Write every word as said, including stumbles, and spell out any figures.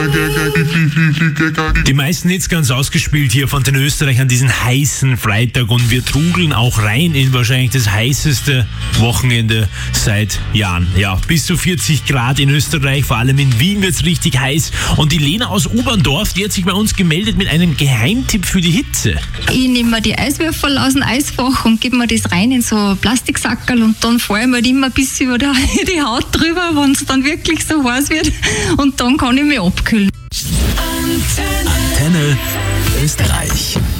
Die meisten Hits ganz ausgespielt hier von den Österreichern diesen heißen Freitag und wir trudeln auch rein in wahrscheinlich das heißeste Wochenende seit Jahren. Ja, bis zu vierzig Grad in Österreich, vor allem in Wien wird's richtig heiß. Und die Lena aus Oberndorf, die hat sich bei uns gemeldet mit einem Geheimtipp für die Hitze. Ich nehme mir die Eiswürfel aus dem Eisfach und gebe mir das rein in so ein Plastiksackerl und dann fahre ich mir immer bis über die Haut drüber, wenn es dann wirklich so heiß wird und dann kann ich mich abkühlen. Antenne Österreich.